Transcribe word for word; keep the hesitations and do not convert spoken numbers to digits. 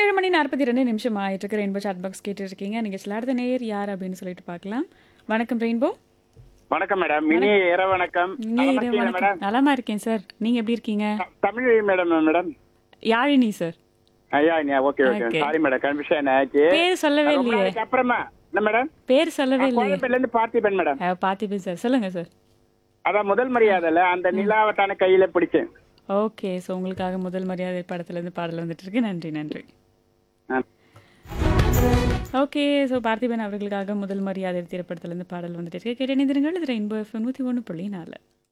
ஏழு மணி நாற்பத்தி ரெண்டு நிமிஷம் ஆயிட்டிருக்கு. ரெயின்போ சாட் பாக்ஸ் கேட்டுருக்கீங்க. நிகழ்ச்சியில் அடுத்த நேயர் யார் அப்படின்னு சொல்லிட்டு பார்க்கலாம். வணக்கம் ரெயின்போ. வணக்கம் மேடம். மினி வணக்கம். இரவு வணக்கம். இனிய நலமா இரவு இருக்கீங்களா வணக்கம். மேடம்? நலமா இருக்கேன் சார். நீங்க எப்படி இருக்கீங்க? த- Tamil madam madam. Yazhini sir. ஐயா okay okay okay. Sorry madam, confusion ஆச்சு. பேர் சொல்லவே ரொம்ப இல்லையே. நாளைக்கு அப்புறமா என்ன மேடம்? பேர் சொல்லவே இல்லையே. கோயம்பேடுல இருந்து பார்த்திபன் மேடம். அஹ், பார்த்திபன் சார் சொல்லுங்க சார். அதான் முதல் மரியாதைல அந்த நிலாவட்டான கையில பிடிச்சேன். ஓகே, ஸோ உங்களுக்காக முதல் மரியாதை படத்துலேருந்து பாடல் வந்துட்டு இருக்கு. நன்றி நன்றி. ஆ. ஓகே, ஸோ பார்த்திபன் அவர்களுக்காக முதல் மரியாதை திரைப்படத்துலேருந்து பாடல் வந்துட்டு இருக்கு. கேட்டு இணைந்திருங்கள். இது ரெயின்போ எஃப்எம் நூற்றி ஒன்று புள்ளி நாலு.